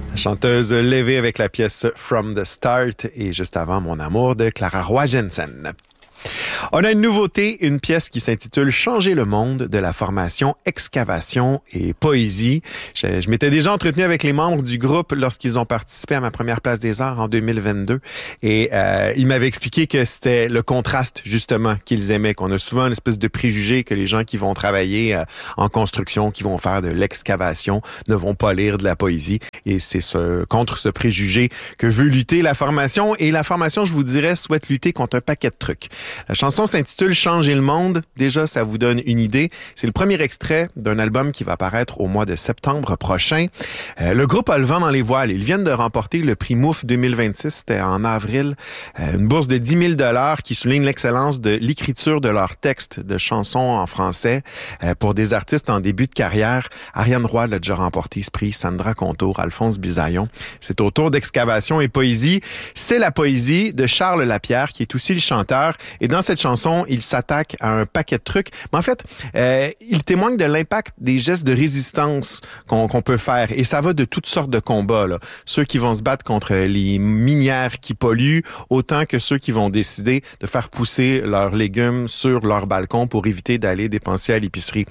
La chanteuse levée avec la pièce From the Start et juste avant Mon amour de Clara Roy Jensen. On a une nouveauté, une pièce qui s'intitule Changer le monde de la formation Excavation et Poésie. Je m'étais déjà entretenu avec les membres du groupe lorsqu'ils ont participé à ma première place des arts en 2022 et ils m'avaient expliqué que c'était le contraste justement qu'ils aimaient, qu'on a souvent une espèce de préjugé que les gens qui vont travailler en construction, qui vont faire de l'excavation, ne vont pas lire de la poésie et c'est contre ce préjugé que veut lutter la formation et la formation, je vous dirais, souhaite lutter contre un paquet de trucs. La chanson s'intitule Changer le monde. Déjà, ça vous donne une idée. C'est le premier extrait d'un album qui va paraître au mois de septembre prochain. Le groupe a le vent dans les voiles. Ils viennent de remporter le prix MOOF 2026. C'était en avril. Une bourse de 10 000 $ qui souligne l'excellence de l'écriture de leurs textes de chansons en français pour des artistes en début de carrière. Ariane Roy l'a déjà remporté ce prix. Sandra Contour, Alphonse Bisaillon. C'est au tour d'Excavation et Poésie. C'est la poésie de Charles Lapierre qui est aussi le chanteur. Et dans cette chanson, il s'attaque à un paquet de trucs. Mais en fait, il témoigne de l'impact des gestes de résistance qu'on peut faire. Et ça va de toutes sortes de combats, là. Ceux qui vont se battre contre les minières qui polluent, autant que ceux qui vont décider de faire pousser leurs légumes sur leur balcon pour éviter d'aller dépenser à l'épicerie.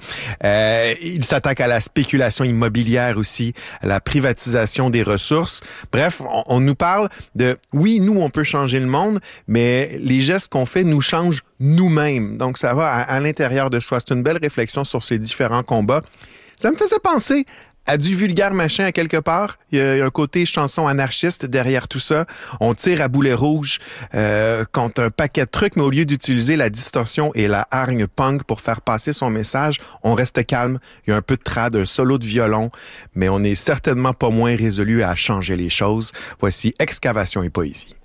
Il s'attaque à la spéculation immobilière aussi, à la privatisation des ressources. Bref, on nous parle de, oui, nous, on peut changer le monde, mais les gestes qu'on fait nous changent nous-mêmes. Donc, ça va à l'intérieur de soi. C'est une belle réflexion sur ces différents combats. Ça me faisait penser à du vulgaire machin à quelque part. Il y a un côté chanson anarchiste derrière tout ça. On tire à boulet rouge contre un paquet de trucs, mais au lieu d'utiliser la distorsion et la hargne punk pour faire passer son message, on reste calme. Il y a un peu de trad, un solo de violon, mais on n'est certainement pas moins résolu à changer les choses. Voici Excavation et Poésie.